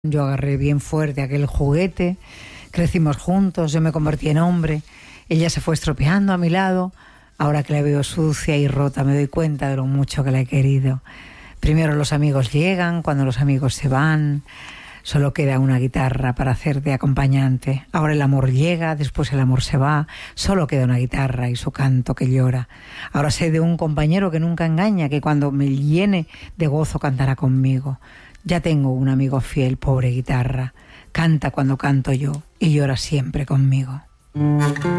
Yo agarré bien fuerte aquel juguete, crecimos juntos, yo me convertí en hombre, ella se fue estropeando a mi lado. Ahora que la veo sucia y rota me doy cuenta de lo mucho que la he querido. Primero los amigos llegan, cuando los amigos se van, solo queda una guitarra para hacer de acompañante. Ahora el amor llega, después el amor se va, solo queda una guitarra y su canto que llora. Ahora sé de un compañero que nunca engaña, que cuando me llene de gozo cantará conmigo. Ya tengo un amigo fiel, pobre guitarra, canta cuando canto yo y llora siempre conmigo.